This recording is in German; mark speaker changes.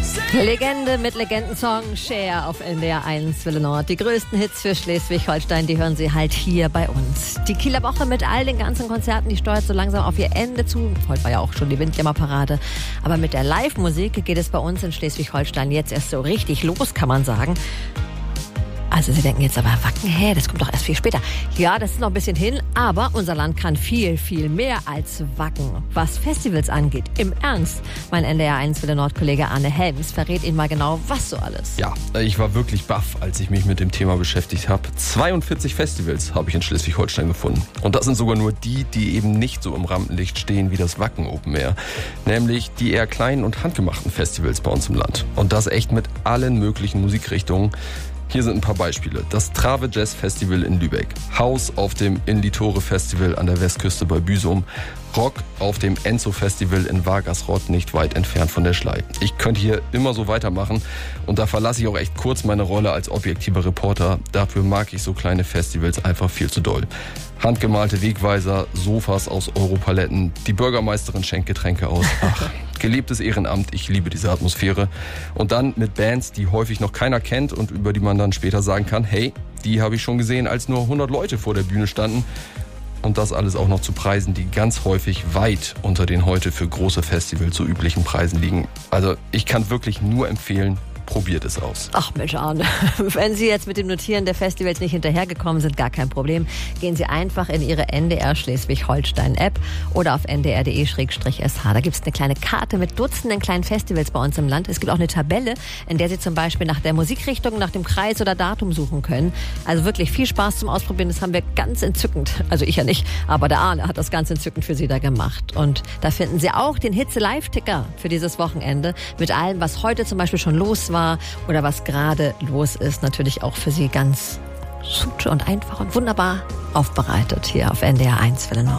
Speaker 1: Legende mit Legendensong, Cher auf NDR 1 Welle Nord. Die größten Hits für Schleswig-Holstein, die hören Sie halt hier bei uns. Die Kieler Woche mit all den ganzen Konzerten, die steuert so langsam auf ihr Ende zu. Heute war ja auch schon die Windjammerparade. Aber mit der Live-Musik geht es bei uns in Schleswig-Holstein jetzt erst so richtig los, kann man sagen. Also Sie denken jetzt aber, Wacken, das kommt doch erst viel später. Ja, das ist noch ein bisschen hin, aber unser Land kann viel, viel mehr als Wacken. Was Festivals angeht, im Ernst. Mein NDR 1 Welle Nord-Kollege Arne Helms verrät Ihnen mal genau, was so alles.
Speaker 2: Ja, ich war wirklich baff, als ich mich mit dem Thema beschäftigt habe. 42 Festivals habe ich in Schleswig-Holstein gefunden. Und das sind sogar nur die eben nicht so im Rampenlicht stehen wie das Wacken Open Air. Nämlich die eher kleinen und handgemachten Festivals bei uns im Land. Und das echt mit allen möglichen Musikrichtungen. Hier sind ein paar Beispiele. Das Trave Jazz Festival in Lübeck, House auf dem Inlitore Festival an der Westküste bei Büsum, Rock auf dem Enzo Festival in Vargasrott, nicht weit entfernt von der Schlei. Ich könnte hier immer so weitermachen und da verlasse ich auch echt kurz meine Rolle als objektiver Reporter. Dafür mag ich so kleine Festivals einfach viel zu doll. Handgemalte Wegweiser, Sofas aus Europaletten, die Bürgermeisterin schenkt Getränke aus. Ach, gelebtes Ehrenamt, ich liebe diese Atmosphäre. Und dann mit Bands, die häufig noch keiner kennt und über die man dann später sagen kann, hey, die habe ich schon gesehen, als nur 100 Leute vor der Bühne standen. Und das alles auch noch zu Preisen, die ganz häufig weit unter den heute für große Festivals so üblichen Preisen liegen. Also ich kann wirklich nur empfehlen, probiert es aus.
Speaker 1: Ach Mensch, Arne, wenn Sie jetzt mit dem Notieren der Festivals nicht hinterhergekommen sind, gar kein Problem. Gehen Sie einfach in Ihre NDR Schleswig-Holstein-App oder auf ndr.de/sh. Da gibt es eine kleine Karte mit Dutzenden kleinen Festivals bei uns im Land. Es gibt auch eine Tabelle, in der Sie zum Beispiel nach der Musikrichtung, nach dem Kreis oder Datum suchen können. Also wirklich viel Spaß zum Ausprobieren. Das haben wir ganz entzückend, also ich ja nicht, aber der Arne hat das ganz entzückend für Sie da gemacht. Und da finden Sie auch den Hitze-Live-Ticker für dieses Wochenende mit allem, was heute zum Beispiel schon los war oder was gerade los ist, natürlich auch für Sie ganz gut und einfach und wunderbar aufbereitet hier auf NDR 1 Welle Nord.